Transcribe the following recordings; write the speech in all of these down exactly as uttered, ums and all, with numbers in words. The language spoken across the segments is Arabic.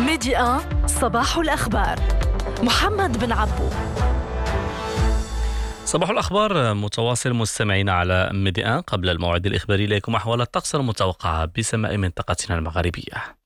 ميديا صباح الأخبار. محمد بن عبو. صباح الأخبار متواصل مستمعين على ميديا. قبل الموعد الإخباري إليكم أحوال الطقس المتوقعة بسماء منطقتنا المغربية.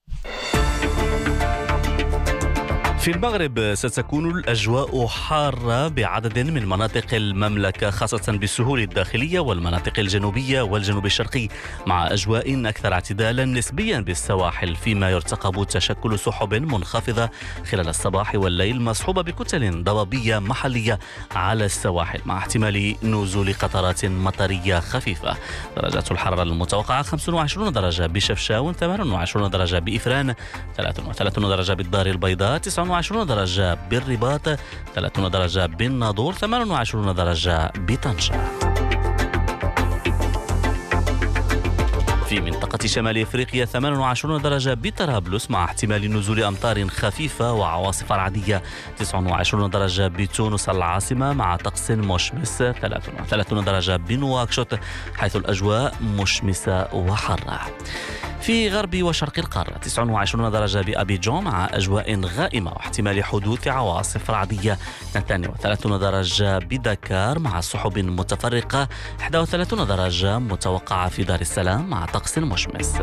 في المغرب ستكون الأجواء حارة بعدد من مناطق المملكة، خاصة بالسهول الداخلية والمناطق الجنوبية والجنوب الشرقي، مع أجواء أكثر اعتدالا نسبيا بالسواحل، فيما يرتقب تشكل سحب منخفضة خلال الصباح والليل مصحوبة بكتل ضبابية محلية على السواحل، مع احتمال نزول قطرات مطرية خفيفة. درجات الحرارة المتوقعة خمسة وعشرين درجة بشفشاون، ثمانية وعشرين درجة بإفران، ثلاثة وثلاثين درجة بالدار البيضاء، تسعة وعشرين درجة بالرباط، ثلاثين درجة بالناظور، ثمانية وعشرين درجة بطنجة. في منطقة شمال إفريقيا ثمانية وعشرين درجة بطرابلس، مع احتمال نزول أمطار خفيفة وعواصف رعدية، تسعة وعشرين درجة بتونس العاصمة مع طقس مشمس، ثلاثة وثلاثين درجة بنواكشوط حيث الأجواء مشمسة وحارة. في غرب وشرق القارة تسعة وعشرين درجة بأبيجان مع أجواء غائمة واحتمال حدوث عواصف رعدية، اثنين وثلاثين درجة بدكار مع سحب متفرقة، واحد وثلاثين درجة متوقعة في دار السلام مع طقس مشمس.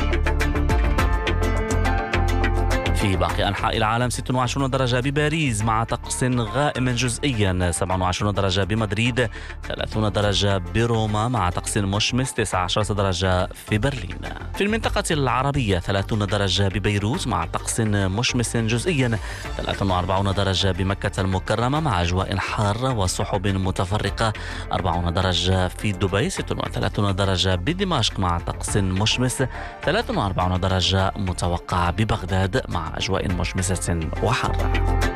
في باقي أنحاء العالم ستة وعشرين درجة بباريس مع طقس غائم جزئيا، سبعة وعشرين درجة بمدريد، ثلاثين درجة بروما مع طقس مشمس، تسعة عشر درجة في برلين. في المنطقة العربية ثلاثين درجة ببيروت مع طقس مشمس جزئيا، ثلاثة وأربعين درجة بمكة المكرمة مع أجواء حارة وسحب متفرقة، أربعين درجة في دبي، ستة وثلاثين درجة بدمشق مع طقس مشمس، ثلاثة وأربعين درجة متوقعة ببغداد مع أجواء مشمسة وحارة.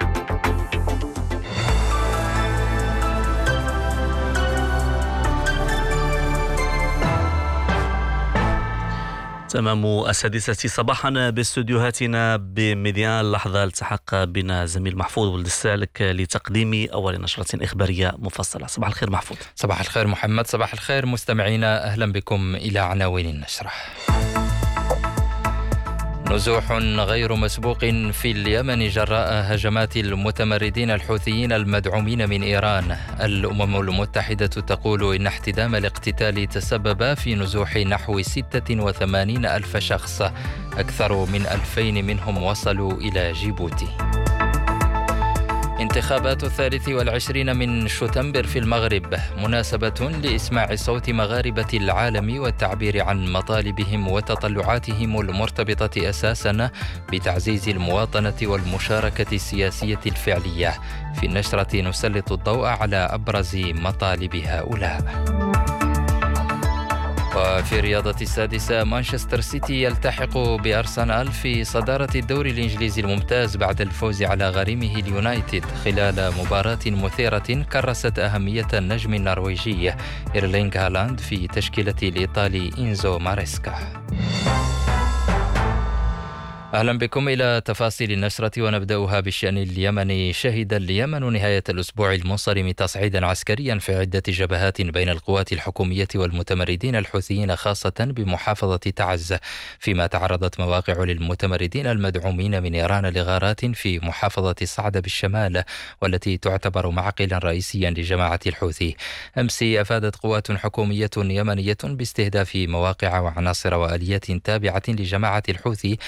تمام السادسة صباحا باستديوهاتنا بميديا. اللحظة التحق بنا زميل محفوظ ولد السالك لتقديم أول نشرة إخبارية مفصلة. صباح الخير محفوظ. صباح الخير محمد. صباح الخير مستمعينا، أهلا بكم إلى عناوين النشرة. نزوح غير مسبوق في اليمن جراء هجمات المتمردين الحوثيين المدعومين من إيران. الأمم المتحدة تقول إن احتدام الاقتتال تسبب في نزوح نحو ستة وثمانين ألف شخص، أكثر من ألفين منهم وصلوا إلى جيبوتي. انتخابات الثالث والعشرين من شتنبر في المغرب مناسبة لإسماع صوت مغاربة العالم والتعبير عن مطالبهم وتطلعاتهم المرتبطة أساساً بتعزيز المواطنة والمشاركة السياسية الفعلية. في النشرة نسلط الضوء على أبرز مطالب هؤلاء. وفي رياضة السادسة مانشستر سيتي يلتحق بأرسنال في صدارة الدوري الإنجليزي الممتاز بعد الفوز على غريمه اليونايتد خلال مباراة مثيرة كرست أهمية النجم النرويجي إيرلينغ هالاند في تشكيلة الإيطالي إنزو ماريسكا. أهلا بكم إلى تفاصيل النشرة، ونبدأها بالشأن اليمني. شهد اليمن نهاية الأسبوع المنصرم تصعيدا عسكريا في عدة جبهات بين القوات الحكومية والمتمردين الحوثيين، خاصة بمحافظة تعز، فيما تعرضت مواقع للمتمردين المدعومين من إيران لغارات في محافظة صعد بالشمال، والتي تعتبر معقلا رئيسيا لجماعة الحوثي. أمس أفادت قوات حكومية يمنية باستهداف مواقع وعناصر وآليات تابعة لجماعة الحوثي